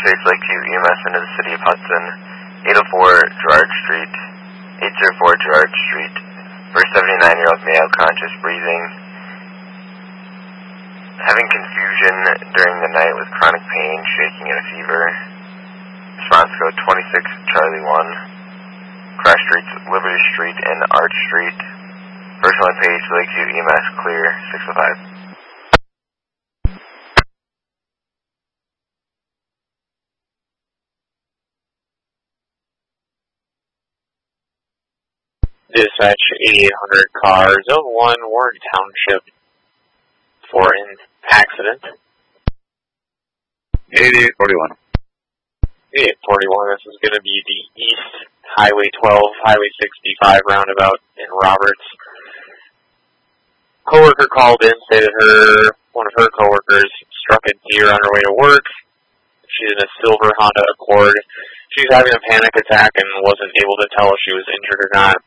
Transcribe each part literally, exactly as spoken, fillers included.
States Lakeview E M S into the City of Hudson, eight oh four Gerard Street, eight oh four Gerard Street, for a seventy-nine-year-old male, conscious, breathing, having confusion during the night with chronic pain, shaking, and a fever. Response code twenty-six Charlie one. Crash Streets, Liberty Street, and Arch Street. First on page, Lakeview E M S, clear, six oh five. Dispatch eighty-eight hundred car, zone one, Warren Township, for an accident. eighty-eight forty-one. eighty-eight forty-one, this is going to be the East Highway twelve, Highway sixty-five roundabout in Roberts. Coworker called in, stated her, one of her coworkers struck a deer on her way to work. She's in a silver Honda Accord. She's having a panic attack and wasn't able to tell if she was injured or not.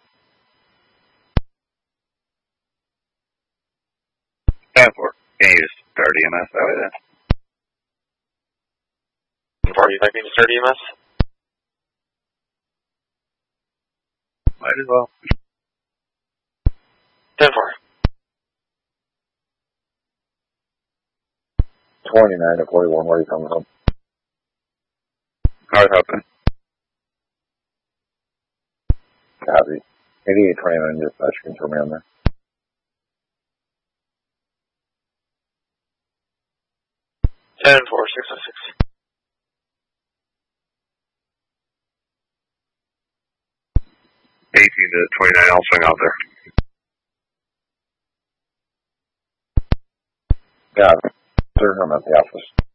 ten four. Can you start E M S that way then? Are you typing to start E M S? Might as well. ten four. twenty-nine to forty-one, where are you coming from? How's helping? Copy. eighty-eight twenty-nine, dispatch, confirm me on there. ten four, six oh six. eighteen to twenty-nine, I'll swing out there. Got it. Sir, I'm at the office.